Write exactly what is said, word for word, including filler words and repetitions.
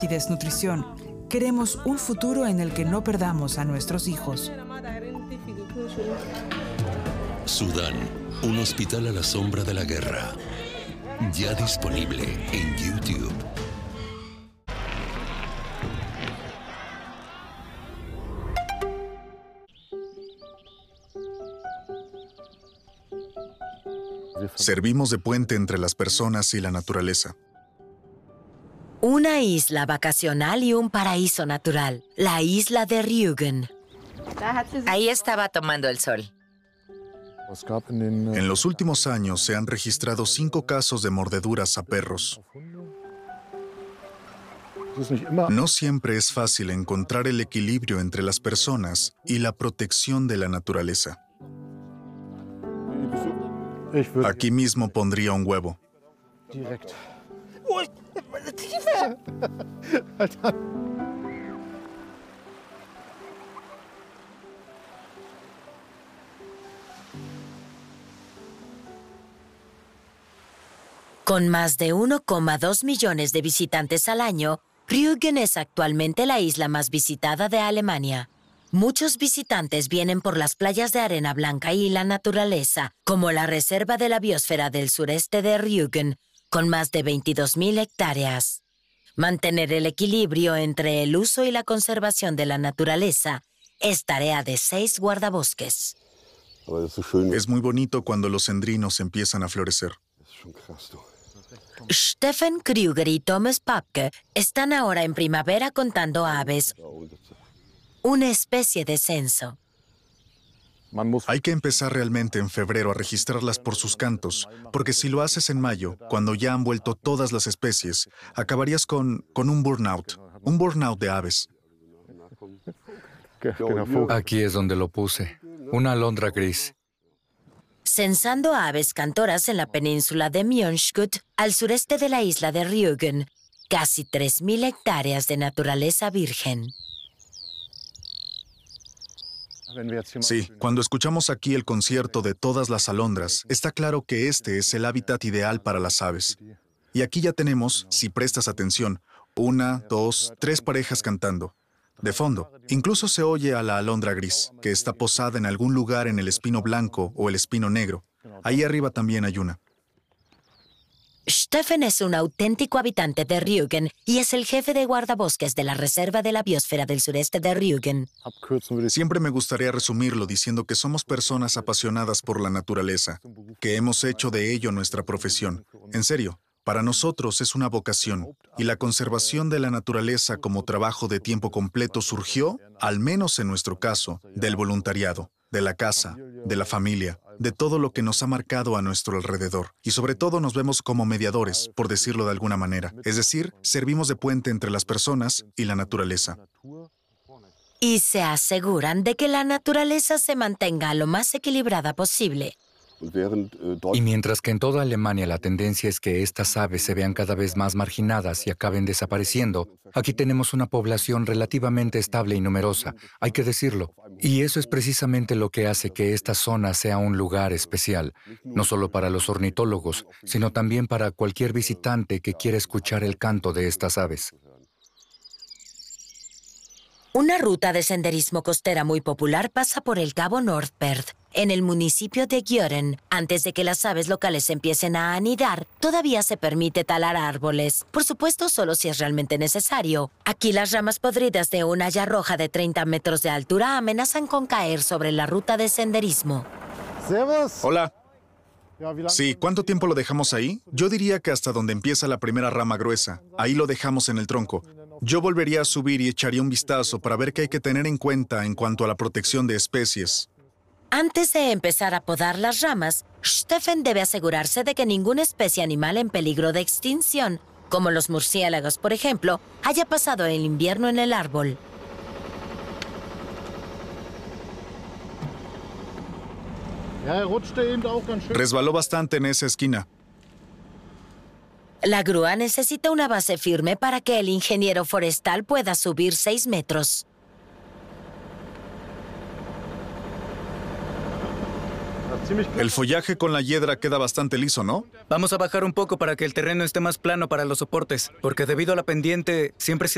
y desnutrición. Queremos un futuro en el que no perdamos a nuestros hijos. Sudán, un hospital a la sombra de la guerra. Ya disponible en YouTube. Servimos de puente entre las personas y la naturaleza. Una isla vacacional y un paraíso natural, la isla de Rügen. Ahí estaba tomando el sol. En los últimos años se han registrado cinco casos de mordeduras a perros. No siempre es fácil encontrar el equilibrio entre las personas y la protección de la naturaleza. Aquí mismo pondría un huevo. Con más de uno coma dos millones de visitantes al año, Rügen es actualmente la isla más visitada de Alemania. Muchos visitantes vienen por las playas de arena blanca y la naturaleza, como la Reserva de la Biosfera del sureste de Rügen, con más de veintidós mil hectáreas. Mantener el equilibrio entre el uso y la conservación de la naturaleza es tarea de seis guardabosques. Es muy bonito cuando los cendrinos empiezan a florecer. Steffen Krüger y Thomas Papke están ahora en primavera contando aves, una especie de censo. Hay que empezar realmente en febrero a registrarlas por sus cantos, porque si lo haces en mayo, cuando ya han vuelto todas las especies, acabarías con, con un burnout, un burnout de aves. Aquí es donde lo puse, una alondra gris. Censando aves cantoras en la península de Mjønskjøtt, al sureste de la isla de Rügen, casi tres mil hectáreas de naturaleza virgen. Sí, cuando escuchamos aquí el concierto de todas las alondras, está claro que este es el hábitat ideal para las aves. Y aquí ya tenemos, si prestas atención, una, dos, tres parejas cantando. De fondo, incluso se oye a la alondra gris, que está posada en algún lugar en el espino blanco o el espino negro. Ahí arriba también hay una. Steffen es un auténtico habitante de Rügen y es el jefe de guardabosques de la Reserva de la Biosfera del sureste de Rügen. Siempre me gustaría resumirlo diciendo que somos personas apasionadas por la naturaleza, que hemos hecho de ello nuestra profesión. En serio, para nosotros es una vocación, y la conservación de la naturaleza como trabajo de tiempo completo surgió, al menos en nuestro caso, del voluntariado, de la casa, de la familia, de todo lo que nos ha marcado a nuestro alrededor. Y sobre todo nos vemos como mediadores, por decirlo de alguna manera. Es decir, servimos de puente entre las personas y la naturaleza. Y se aseguran de que la naturaleza se mantenga lo más equilibrada posible. Y mientras que en toda Alemania la tendencia es que estas aves se vean cada vez más marginadas y acaben desapareciendo, aquí tenemos una población relativamente estable y numerosa, hay que decirlo. Y eso es precisamente lo que hace que esta zona sea un lugar especial, no solo para los ornitólogos, sino también para cualquier visitante que quiera escuchar el canto de estas aves. Una ruta de senderismo costera muy popular pasa por el Cabo Nordperth, en el municipio de Gjøren. Antes de que las aves locales empiecen a anidar, todavía se permite talar árboles. Por supuesto, solo si es realmente necesario. Aquí las ramas podridas de una haya roja de treinta metros de altura amenazan con caer sobre la ruta de senderismo. Hola. Sí, ¿cuánto tiempo lo dejamos ahí? Yo diría que hasta donde empieza la primera rama gruesa. Ahí lo dejamos en el tronco. Yo volvería a subir y echaría un vistazo para ver qué hay que tener en cuenta en cuanto a la protección de especies. Antes de empezar a podar las ramas, Steffen debe asegurarse de que ninguna especie animal en peligro de extinción, como los murciélagos, por ejemplo, haya pasado el invierno en el árbol. Resbaló bastante en esa esquina. La grúa necesita una base firme para que el ingeniero forestal pueda subir seis metros. El follaje con la hiedra queda bastante liso, ¿no? Vamos a bajar un poco para que el terreno esté más plano para los soportes, porque debido a la pendiente siempre se